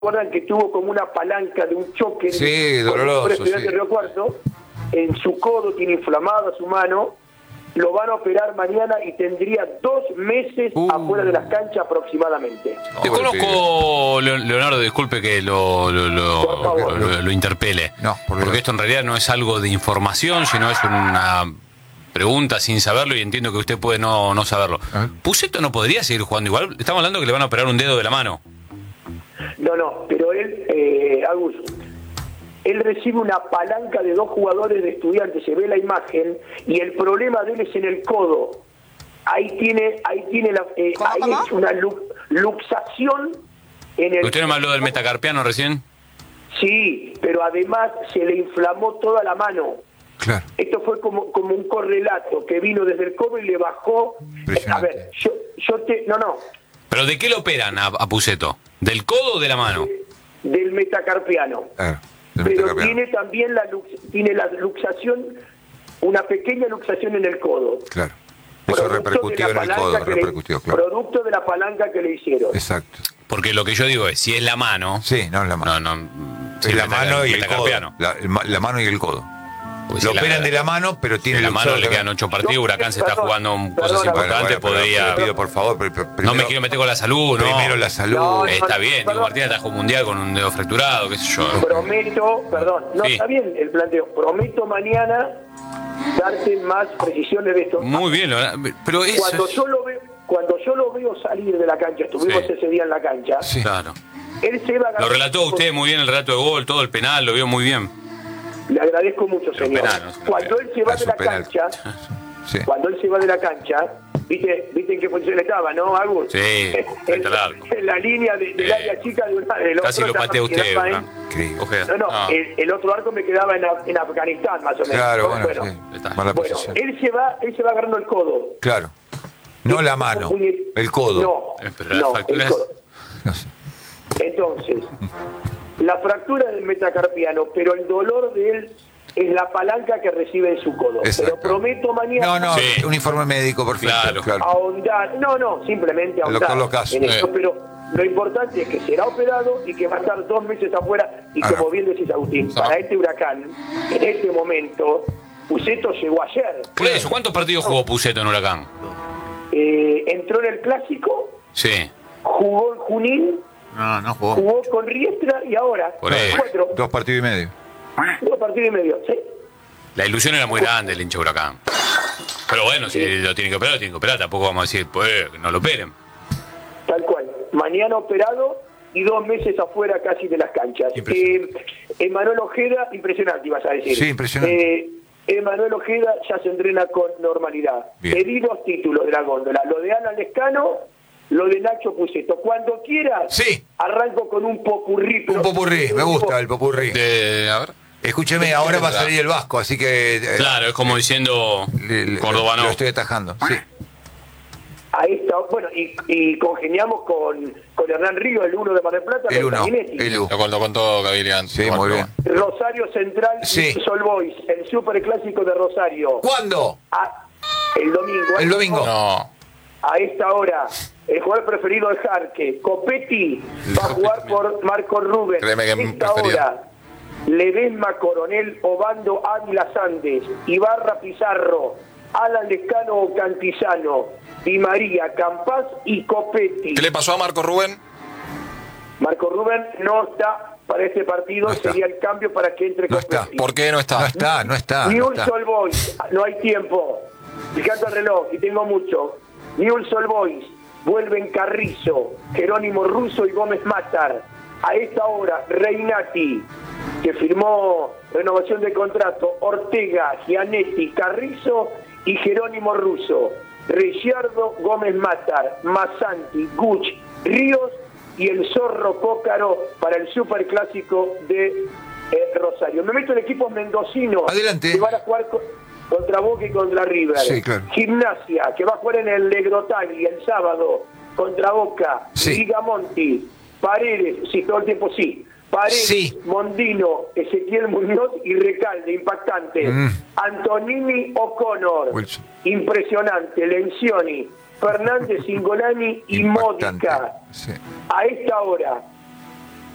recuerdan que tuvo como una palanca de un choque. Sí, doloroso. Sí. Río Cuarto, en su codo, tiene inflamada su mano. Lo van a operar mañana y tendría 2 meses afuera de las canchas aproximadamente. Desconozco, Leonardo, disculpe que lo interpele. No, porque esto en realidad no es algo de información, sino es una pregunta sin saberlo y entiendo que usted puede no saberlo. ¿Pusetto no podría seguir jugando igual? Estamos hablando que le van a operar un dedo de la mano. No, pero él, Agus, él recibe una palanca de 2 jugadores de Estudiantes, se ve la imagen, y el problema de él es en el codo. Ahí tiene es una luxación en el... ¿Usted no me habló del metacarpiano recién? Sí, pero además se le inflamó toda la mano. Claro. Esto fue como un correlato que vino desde el codo y le bajó. A ver, no. ¿Pero de qué lo operan a Pusetto? ¿Del codo o de la mano? Del metacarpiano. Pero tiene también la luxación, una pequeña luxación en el codo. Claro. Eso repercutió en el codo, claro. Producto de la palanca que le hicieron. Exacto. Porque lo que yo digo es, si es la mano... Sí, no es la mano. Es la mano y el codo. La mano y el codo. Pues lo operan de la mano, pero tiene en la mano le quedan 8 partidos, Huracán se está jugando cosas importantes, podría... Pido por favor, no me quiero meter con la salud, ¿no? Primero la salud. Está bien, Diego Martínez atajó un mundial con un dedo fracturado, qué sé yo. Prometo, está bien el planteo, prometo mañana darte más precisiones de esto. Muy bien, pero eso... Cuando yo lo veo salir de la cancha, estuvimos ese día en la cancha. Sí. Claro. Él se va a... Lo relató usted muy bien, el relato de gol, todo el penal, lo vio muy bien. Le agradezco mucho, señor. Cuando él se va de la cancha, ¿viste en qué posición estaba, no, Agus? Sí, en la línea del área chica del otro. Casi lo patea usted, el otro arco me quedaba en Afganistán, más o menos. Claro, bueno, él se va agarrando el codo. Claro. No la mano, el codo. No, el codo. Entonces, la fractura del metacarpiano, pero el dolor de él es la palanca que recibe en su codo. Exacto. Pero prometo mañana... un informe médico, perfecto. Claro. Ahondar, simplemente ahondar en eso, pero lo importante es que será operado y que va a estar 2 meses afuera, y como bien decís, Agustín, para este Huracán, en este momento, Pusetto llegó ayer. Por eso, ¿cuántos partidos jugó Pusetto en Huracán? Entró en el Clásico, jugó en Junín, no jugó. Jugó con Riestra y ahora 4. 2 partidos y medio. 2 partidos y medio, sí. La ilusión era muy grande, el hincha Huracán. Pero bueno, si lo tienen que operar, tampoco vamos a decir, pues, que no lo operen. Tal cual. Mañana operado y 2 meses afuera casi de las canchas. Emanuel Ojeda, impresionante, ibas a decir. Sí, impresionante. Emanuel Ojeda ya se entrena con normalidad. Pedí 2 títulos de la góndola. Lo de Alan Lescano, lo de Nacho Pusetto. Cuando quieras, arranco con un popurrí. Un popurrí, me gusta el popurrí. A ver. Escúcheme, ahora va a salir el Vasco, así que... claro, es como diciendo Córdoba no. Lo estoy atajando, sí. Ahí está, bueno, y congeniamos con Hernán Río, el 1 de Mar del Plata. El 1. Lo contó Gaviria. Sí, muy bien. Rosario Central y Sol Boys, el superclásico de Rosario. ¿Cuándo? El domingo. El domingo. No. A esta hora, el jugador preferido de Jarque, Copetti, va a jugar por Marco Rubén. Créeme que a esta hora, Ledesma, Coronel, Obando, Águila Sandes, Ibarra, Pizarro, Alan Lescano, Cantizano, Di María, Campás y Copetti. ¿Qué le pasó a Marco Rubén? Marco Rubén no está para este partido, sería el cambio para que entre Copetti. ¿Por qué no está? No está. Ni un Sol Boys, no hay tiempo. Fíjate el reloj, y tengo mucho. Newell's Old Boys, vuelven Carrizo, Jerónimo Russo y Gómez Matar. A esta hora, Reinati, que firmó renovación de contrato, Ortega, Gianetti, Carrizo y Jerónimo Russo. Ricciardo, Gómez Matar, Massanti, Guch, Ríos y el Zorro Pócaro para el superclásico de Rosario. Me meto en equipos mendocinos. Adelante. Que van a jugar contra Boca y contra River. Sí, claro. Gimnasia, que va a jugar en el Negrotagli el sábado contra Boca. Gigamonti, Paredes, todo el tiempo Paredes, Mondino, Ezequiel Muñoz y Recalde, impactante. Antonini, O'Connor, impresionante. Lencioni, Fernández, Ingolani y Módica. A esta hora,